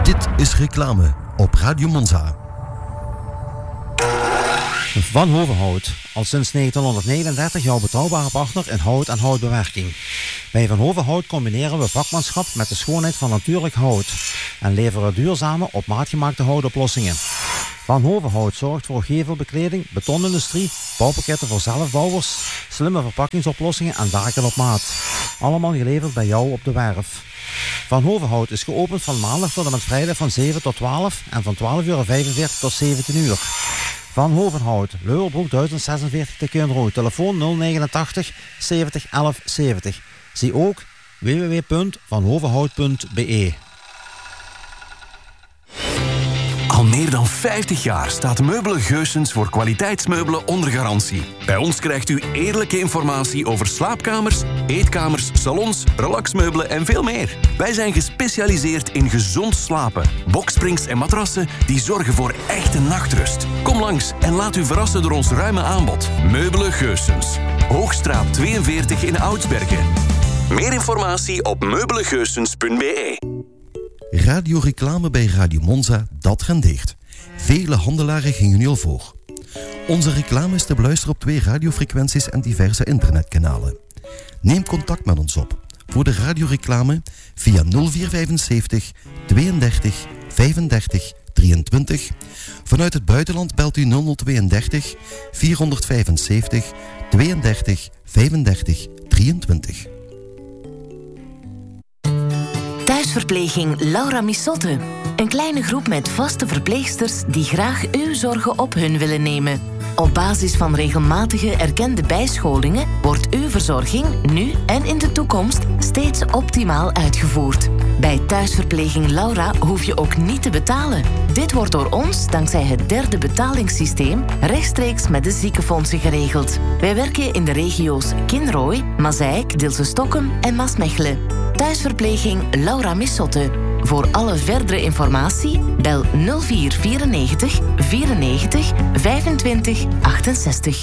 Dit is reclame op Radio Monza. Van Hovenhout, al sinds 1939 jouw betrouwbare partner in hout en houtbewerking. Bij Van Hovenhout combineren we vakmanschap met de schoonheid van natuurlijk hout en leveren duurzame, op maat gemaakte houtoplossingen. Van Hovenhout zorgt voor gevelbekleding, betonindustrie, bouwpakketten voor zelfbouwers, slimme verpakkingsoplossingen en daken op maat. Allemaal geleverd bij jou op de werf. Van Hovenhout is geopend van maandag tot en met vrijdag van 7 tot 12 en van 12:45 tot 17 uur. Van Hovenhout, Leuwerbroek 1046 te Keunrooi. Telefoon 089 70 11 70. Zie ook www.vanhovenhout.be. Al meer dan 50 jaar staat Meubelen Geussens voor kwaliteitsmeubelen onder garantie. Bij ons krijgt u eerlijke informatie over slaapkamers, eetkamers, salons, relaxmeubelen en veel meer. Wij zijn gespecialiseerd in gezond slapen, boksprings en matrassen die zorgen voor echte nachtrust. Kom langs en laat u verrassen door ons ruime aanbod. Meubelen Geussens, Hoogstraat 42 in Oudsbergen. Meer informatie op meubelengeussens.be. Radioreclame bij Radio Monza, dat rendeert. Vele handelaren gingen nu al voor. Onze reclame is te beluisteren op 2 radiofrequenties en diverse internetkanalen. Neem contact met ons op voor de radioreclame via 0475 32 35 23. Vanuit het buitenland belt u 0032 475 32 35 23. Thuisverpleging Laura Missotte. Een kleine groep met vaste verpleegsters die graag uw zorgen op hun willen nemen. Op basis van regelmatige erkende bijscholingen wordt uw verzorging nu en in de toekomst steeds optimaal uitgevoerd. Bij Thuisverpleging Laura hoef je ook niet te betalen. Dit wordt door ons, dankzij het 3e betalingssysteem, rechtstreeks met de ziekenfondsen geregeld. Wij werken in de regio's Kinrooi, Mazeik, Dilsen-Stokkem en Maasmechelen. Thuisverpleging Laura Missotte. Voor alle verdere informatie bel 0494 94 25 68.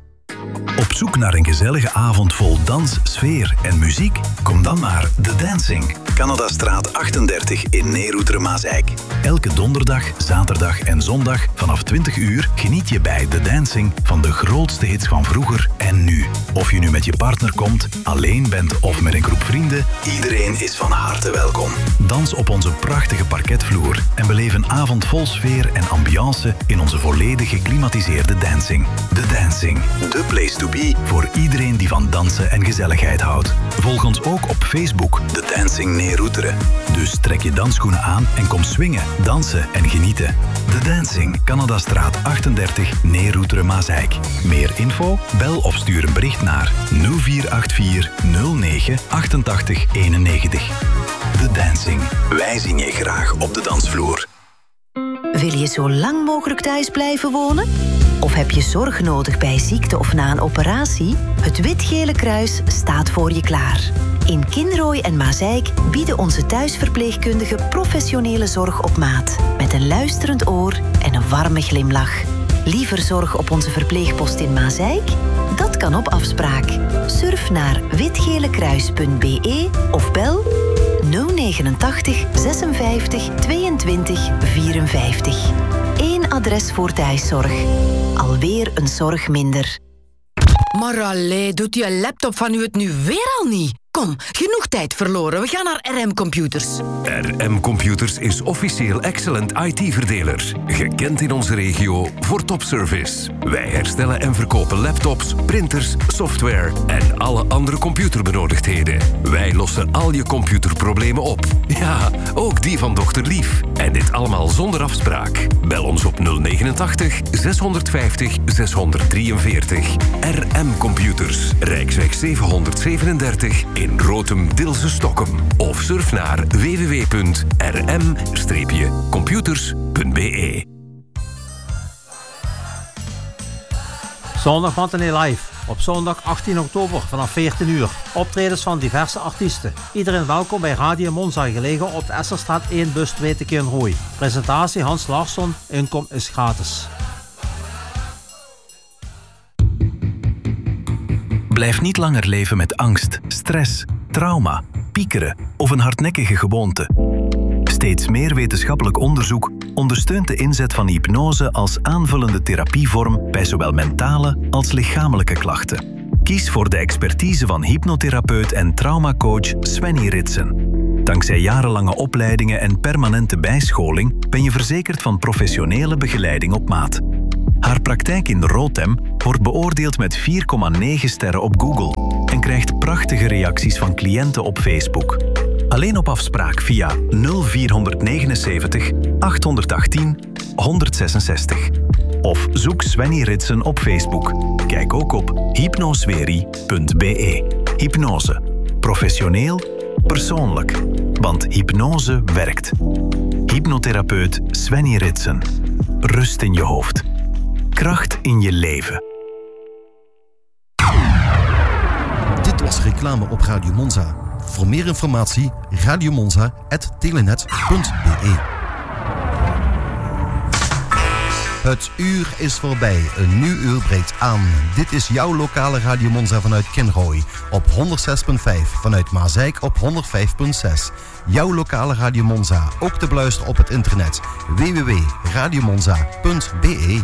Op zoek naar een gezellige avond vol dans, sfeer en muziek? Kom dan naar The Dancing, Canadastraat 38 in Neeroeter-Mazeik. Elke donderdag, zaterdag en zondag vanaf 20 uur geniet je bij The Dancing van de grootste hits van vroeger en nu. Of je nu met je partner komt, alleen bent of met een groep vrienden, iedereen is van harte welkom. Dans op onze prachtige parketvloer en beleef een avond vol sfeer en ambiance in onze volledig geclimatiseerde Dancing. The Dancing, the place to be voor iedereen die van dansen en gezelligheid houdt. Volg ons ook op Facebook, The Dancing Neeroeteren. Dus trek je dansschoenen aan en kom swingen, dansen en genieten. The Dancing, Canadastraat 38, Neeroeteren-Mazeik. Meer info? Bel of stuur een bericht naar 0484 09 88 91. The Dancing. Wij zien je graag op de dansvloer. Wil je zo lang mogelijk thuis blijven wonen? Of heb je zorg nodig bij ziekte of na een operatie? Het Wit-Gele Kruis staat voor je klaar. In Kinrooi en Mazeik bieden onze thuisverpleegkundigen professionele zorg op maat. Met een luisterend oor en een warme glimlach. Liever zorg op onze verpleegpost in Mazeik? Dat kan op afspraak. Surf naar witgelekruis.be of bel 089 56 22 54. Eén adres voor thuiszorg. Alweer een zorg minder. Maar allee, doet je laptop van u het nu weer al niet? Kom, genoeg tijd verloren. We gaan naar RM Computers. RM Computers is officieel Excellent IT-verdeler. Gekend in onze regio voor topservice. Wij herstellen en verkopen laptops, printers, software en alle andere computerbenodigdheden. Wij lossen al je computerproblemen op. Ja, ook die van dokter Lief. En dit allemaal zonder afspraak. Bel ons op 089 650 643. RM Computers, Rijksweg 737 in Rotem-Dilsen-Stokkem. Of surf naar www.rm-computers.be. Zondag Matinee Live. Op zondag 18 oktober vanaf 14 uur. Optredens van diverse artiesten. Iedereen welkom bij Radio Monza, gelegen op de Esserstraat 1 bus 2 te Keunrooi. Presentatie Hans Larsson. Inkom is gratis. Blijf niet langer leven met angst, stress, trauma, piekeren of een hardnekkige gewoonte. Steek Steeds meer wetenschappelijk onderzoek ondersteunt de inzet van hypnose als aanvullende therapievorm bij zowel mentale als lichamelijke klachten. Kies voor de expertise van hypnotherapeut en traumacoach Svenny Ritsen. Dankzij jarenlange opleidingen en permanente bijscholing ben je verzekerd van professionele begeleiding op maat. Haar praktijk in Rotem wordt beoordeeld met 4,9 sterren op Google en krijgt prachtige reacties van cliënten op Facebook. Alleen op afspraak via 0479 818 166. Of zoek Svenny Ritsen op Facebook. Kijk ook op hypnosweri.be. Hypnose. Professioneel, persoonlijk. Want hypnose werkt. Hypnotherapeut Svenny Ritsen. Rust in je hoofd. Kracht in je leven. Dit was reclame op Radio Monza. Voor meer informatie radiomonza@telenet.be. Het uur is voorbij. Een nieuw uur breekt aan. Dit is jouw lokale Radio Monza vanuit Kinrooi op 106.5. Vanuit Maasijk op 105.6. Jouw lokale Radio Monza. Ook te beluisteren op het internet. www.radiomonza.be.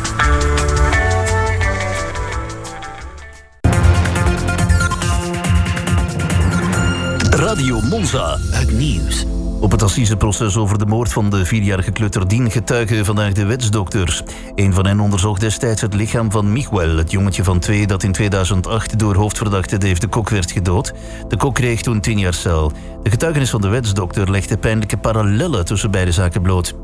Radio Monza. Het nieuws. Op het assiseproces over de moord van de 4-jarige kleuter Dien getuigen vandaag de wetsdokters. Een van hen onderzocht destijds het lichaam van Miguel, het jongetje van 2 dat in 2008 door hoofdverdachte Dave de Kok werd gedood. De Kok kreeg toen 10 jaar cel. De getuigenis van de wetsdokter legde pijnlijke parallellen tussen beide zaken bloot.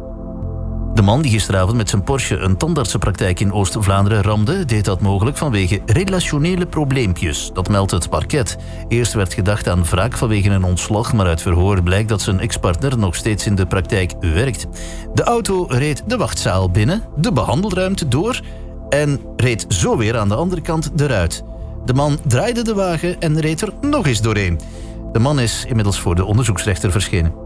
De man die gisteravond met zijn Porsche een tandartsenpraktijk in Oost-Vlaanderen ramde, deed dat mogelijk vanwege relationele probleempjes. Dat meldt het parket. Eerst werd gedacht aan wraak vanwege een ontslag, maar uit verhoor blijkt dat zijn ex-partner nog steeds in de praktijk werkt. De auto reed de wachtzaal binnen, de behandelruimte door en reed zo weer aan de andere kant eruit. De man draaide de wagen en reed er nog eens doorheen. De man is inmiddels voor de onderzoeksrechter verschenen.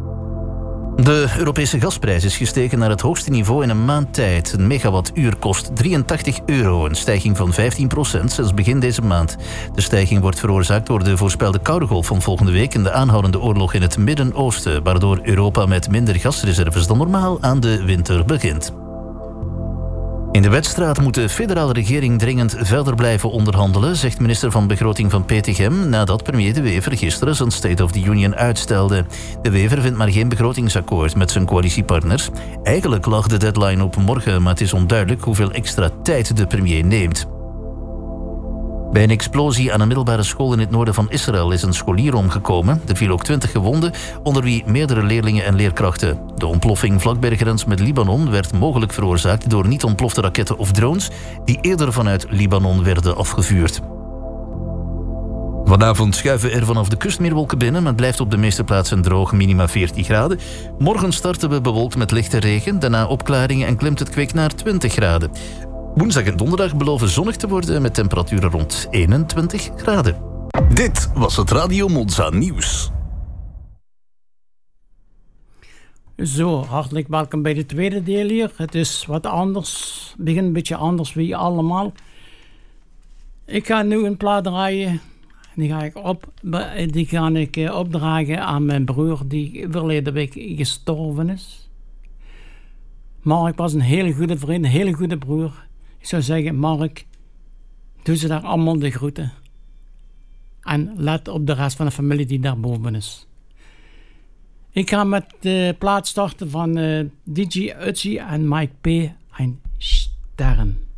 De Europese gasprijs is gestegen naar het hoogste niveau in een maand tijd. Een megawattuur kost €83, een stijging van 15% sinds begin deze maand. De stijging wordt veroorzaakt door de voorspelde koude golf van volgende week en de aanhoudende oorlog in het Midden-Oosten, waardoor Europa met minder gasreserves dan normaal aan de winter begint. In de Wetstraat moet de federale regering dringend verder blijven onderhandelen, zegt minister van Begroting van PTGM, nadat premier De Wever gisteren zijn State of the Union uitstelde. De Wever vindt maar geen begrotingsakkoord met zijn coalitiepartners. Eigenlijk lag de deadline op morgen, maar het is onduidelijk hoeveel extra tijd de premier neemt. Bij een explosie aan een middelbare school in het noorden van Israël is een scholier omgekomen. Er viel ook 20 gewonden, onder wie meerdere leerlingen en leerkrachten. De ontploffing vlak bij de grens met Libanon werd mogelijk veroorzaakt door niet ontplofte raketten of drones die eerder vanuit Libanon werden afgevuurd. Vanavond schuiven er vanaf de kust meer wolken binnen, maar het blijft op de meeste plaatsen droog, minima 14 graden. Morgen starten we bewolkt met lichte regen, daarna opklaringen en klimt het kwik naar 20 graden. Woensdag en donderdag beloven zonnig te worden met temperaturen rond 21 graden. Dit was het Radio Monza nieuws. Zo, hartelijk welkom bij de tweede deel hier. Het is wat anders, begint een beetje anders wie allemaal. Ik ga nu een plaat draaien. Die ga ik opdragen aan mijn broer die verleden week gestorven is. Mark was een hele goede vriend, een hele goede broer. Ik zou zeggen, Mark, doe ze daar allemaal de groeten. En let op de rest van de familie die daarboven is. Ik ga met de plaat starten van DJ Uzi en Mike P. en Sterren.